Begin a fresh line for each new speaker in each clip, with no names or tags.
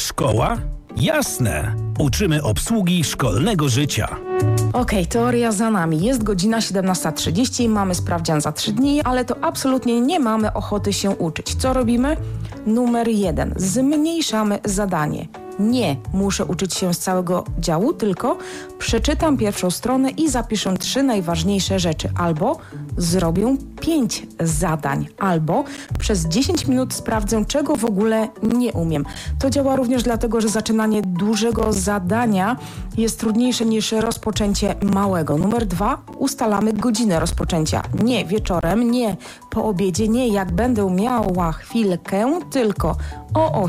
Szkoła? Jasne. Uczymy obsługi szkolnego życia.
Okej, teoria za nami. Jest godzina 17:30, mamy sprawdzian za 3 dni, ale to absolutnie nie mamy ochoty się uczyć. Co robimy? Numer 1. Zmniejszamy zadanie. Nie muszę uczyć się z całego działu, tylko przeczytam pierwszą stronę i zapiszę 3 najważniejsze rzeczy. Albo zrobię 5 zadań. Albo przez 10 minut sprawdzę, czego w ogóle nie umiem. To działa również dlatego, że zaczynanie dużego zadania jest trudniejsze niż rozpoczęcie małego. Numer 2. Ustalamy godzinę rozpoczęcia. Nie wieczorem, nie po obiedzie, nie jak będę miała chwilkę, tylko o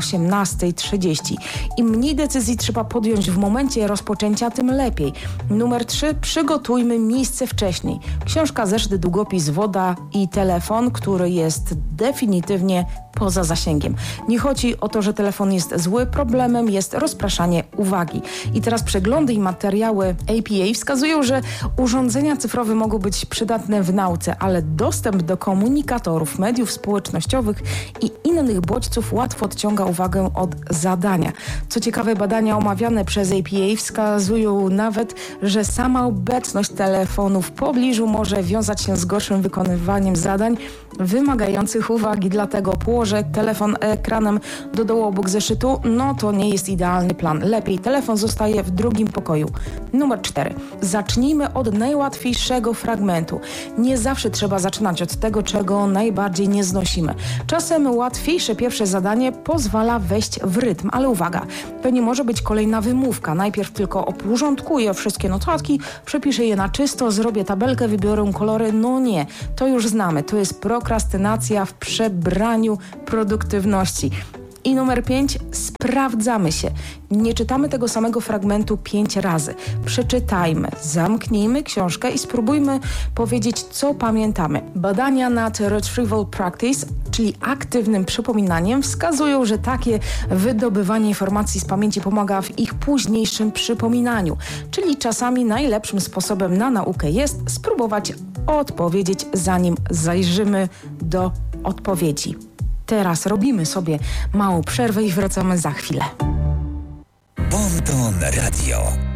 18:30. Im mniej decyzji trzeba podjąć w momencie rozpoczęcia, tym lepiej. Numer 3. Przygotujmy miejsce wcześniej. Książka, zeszyt, długopis, woda i telefon, który jest definitywnie poza zasięgiem. Nie chodzi o to, że telefon jest zły, problemem jest rozpraszanie uwagi. I teraz przeglądy i materiały APA wskazują, że urządzenia cyfrowe mogą być przydatne w nauce, ale dostęp do komunikatorów, mediów społecznościowych i innych bodźców łatwo odciąga uwagę od zadania. Co ciekawe, badania omawiane przez APA wskazują nawet, że sama obecność telefonu w pobliżu może wiązać się z gorszym wykonywaniem zadań wymagających uwagi, dlatego położę telefon ekranem do dołu obok zeszytu, no to nie jest idealny plan. Lepiej telefon zostaje w drugim pokoju. Numer 4. Zacznijmy od najłatwiejszego fragmentu. Nie zawsze trzeba zaczynać od tego, czego najbardziej nie znosimy. Czasem łatwiejsze pierwsze zadanie pozwala wejść w rytm, ale uwaga, to nie może być kolejna wymówka. Najpierw tylko oporządkuję wszystkie notatki, przepiszę je na czysto, zrobię tabelkę, wybiorę kolory. No nie, to już znamy. To jest prokrastynacja w przebraniu produktywności. I numer 5. Sprawdzamy się. Nie czytamy tego samego fragmentu 5 razy. Przeczytajmy, zamknijmy książkę i spróbujmy powiedzieć, co pamiętamy. Badania nad retrieval practice, czyli aktywnym przypominaniem, wskazują, że takie wydobywanie informacji z pamięci pomaga w ich późniejszym przypominaniu. Czyli czasami najlepszym sposobem na naukę jest spróbować odpowiedzieć, zanim zajrzymy do odpowiedzi. Teraz robimy sobie małą przerwę i wracamy za chwilę.
Bon Ton Radio.